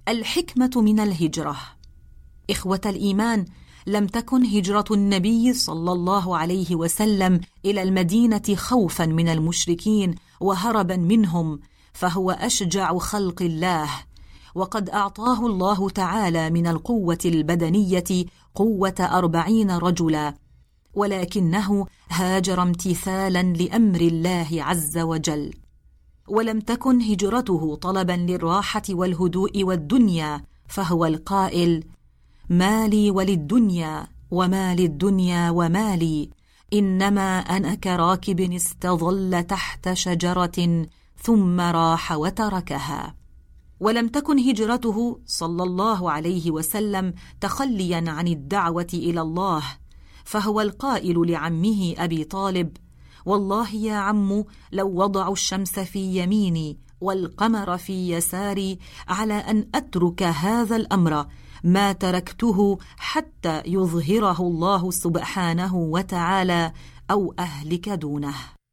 الحكمة من الهجرة. إخوة الإيمان، لم تكن هجرة النبي صلى الله عليه وسلم إلى المدينة خوفا من المشركين وهربا منهم، فهو أشجع خلق الله، وقد أعطاه الله تعالى من القوة البدنية قوة 40 رجلا، ولكنه هاجر امتثالا لأمر الله عز وجل. ولم تكن هجرته طلبا للراحة والهدوء والدنيا، فهو القائل: ما لي وللدنيا وما للدنيا وما لي، إنما أنا كراكب استظل تحت شجرة ثم راح وتركها. ولم تكن هجرته صلى الله عليه وسلم تخليا عن الدعوة إلى الله، فهو القائل لعمه أبي طالب: والله يا عم، لو وضعوا الشمس في يميني والقمر في يساري على أن أترك هذا الأمر ما تركته حتى يظهره الله سبحانه وتعالى أو أهلك دونه.